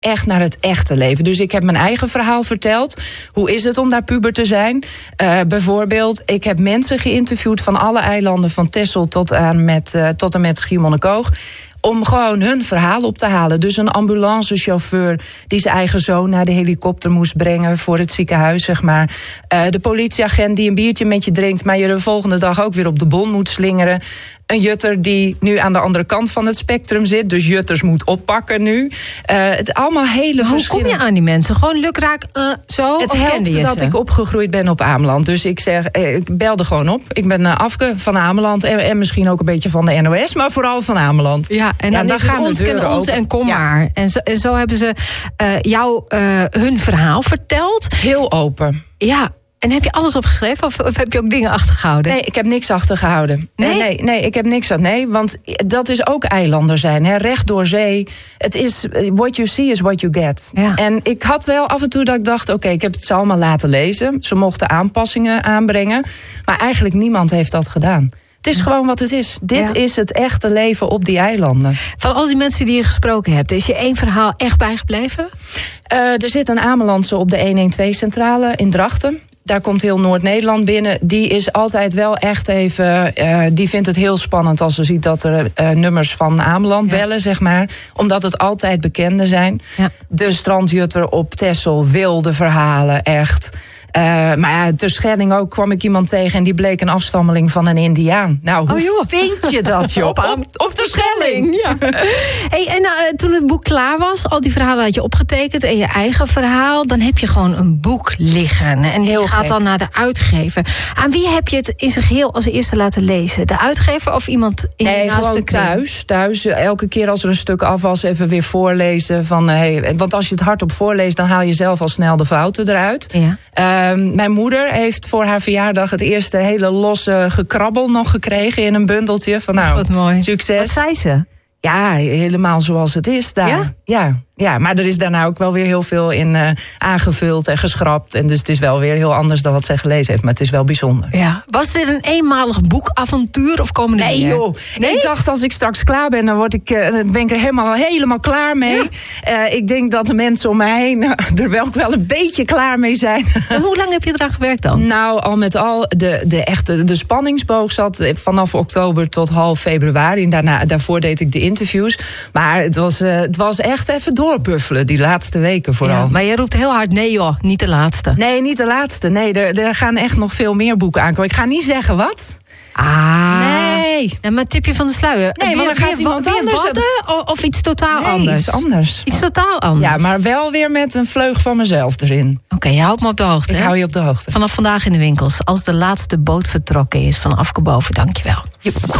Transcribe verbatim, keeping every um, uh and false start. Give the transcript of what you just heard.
echt naar het echte leven. Dus ik heb mijn eigen verhaal verteld. Hoe is het om daar puber te zijn? Uh, bijvoorbeeld, ik heb mensen geïnterviewd van alle eilanden, van Texel tot aan met, uh, tot en met Schiermonnikoog, om gewoon hun verhaal op te halen. Dus een ambulancechauffeur die zijn eigen zoon naar de helikopter moest brengen voor het ziekenhuis, zeg maar. Uh, de politieagent die een biertje met je drinkt, maar je de volgende dag ook weer op de bon moet slingeren. Een jutter die nu aan de andere kant van het spectrum zit, dus jutters moet oppakken nu. Uh, het allemaal hele Hoe verschillen. kom je aan die mensen? Gewoon lukraak uh, zo? Het of kende helpt je dat ze? ik opgegroeid ben op Ameland. Dus ik zeg, ik belde gewoon op. Ik ben uh, Afke van Ameland en, en misschien ook een beetje van de N O S, maar vooral van Ameland. Ja, en dan, ja, dan is het gaan ons de kennen deuren ons open. en kom Ja. maar. En zo, en zo hebben ze uh, jou uh, hun verhaal verteld. Heel open. Ja. En heb je alles opgeschreven of, of heb je ook dingen achtergehouden? Nee, ik heb niks achtergehouden. Nee? Nee, nee, nee ik heb niks aan. Nee, want dat is ook eilander zijn. Hè? Recht door zee. Het is, what you see is what you get. Ja. En ik had wel af en toe dat ik dacht, oké, okay, ik heb het ze allemaal laten lezen. Ze mochten aanpassingen aanbrengen. Maar eigenlijk niemand heeft dat gedaan. Het is gewoon wat het is. Dit Ja. is het echte leven op die eilanden. Van al die mensen die je gesproken hebt, is je één verhaal echt bijgebleven? Uh, er zit een Amelandse op de honderdtwaalf-centrale in Drachten. Daar komt heel Noord-Nederland binnen. Die is altijd wel echt even, Uh, die vindt het heel spannend als ze ziet dat er uh, nummers van Ameland Ja. bellen, zeg maar. Omdat het altijd bekende zijn. Ja. De strandjutter op Texel, wilde verhalen, echt. Uh, maar ja, ter Schelling ook kwam ik iemand tegen en die bleek een afstammeling van een Indiaan. Nou, hoe Oh, joh. vind je dat, joh? Op, aan- op, op de Schelling. Ja. Hey, en uh, toen het boek klaar was, al die verhalen had je opgetekend en je eigen verhaal, dan heb je gewoon een boek liggen. En die Heel gaat gek. dan naar de uitgever. Aan wie heb je het in zijn geheel als eerste laten lezen? De uitgever of iemand in de Nee, naaste gewoon kring? thuis. Thuis. Elke keer als er een stuk af was, even weer voorlezen. Van, hey, want als je het hardop voorleest, dan haal je zelf al snel de fouten eruit. Ja. Um, mijn moeder heeft voor haar verjaardag het eerste hele losse gekrabbel nog gekregen in een bundeltje. Van nou, Wat mooi. succes. Wat zei ze? Ja, helemaal zoals het is daar. Ja? Ja, ja, maar er is daarna ook wel weer heel veel in uh, aangevuld en geschrapt. En dus het is wel weer heel anders dan wat zij gelezen heeft. Maar het is wel bijzonder. Ja. Was dit een eenmalig boekavontuur of komen er Nee meer? joh, Nee? ik dacht als ik straks klaar ben, dan, word ik, uh, dan ben ik er helemaal, helemaal klaar mee. Ja. Uh, ik denk dat de mensen om mij heen uh, er wel, wel een beetje klaar mee zijn. En hoe lang heb je eraan gewerkt dan? Nou, al met al, de, de echte de spanningsboog zat vanaf oktober tot half februari. En daarna, daarvoor deed ik de interviews. Maar het was, uh, het was echt even doorbuffelen, die laatste weken vooral. Ja, maar je roept heel hard, nee joh, niet de laatste. Nee, niet de laatste. Nee, er, er gaan echt nog veel meer boeken aankomen. Ik ga niet zeggen wat. Ah. Nee. Ja, maar tipje van de sluier. Nee, maar dan gaat iemand weer anders wadden of, of iets totaal Nee, anders? iets anders. Iets totaal anders? Ja, maar wel weer met een vleug van mezelf erin. Oké, okay, je houdt me op de hoogte. Ik hè? hou je op de hoogte. Vanaf vandaag in de winkels. Als de laatste boot vertrokken is van Afke Boven, dankjewel. Joep.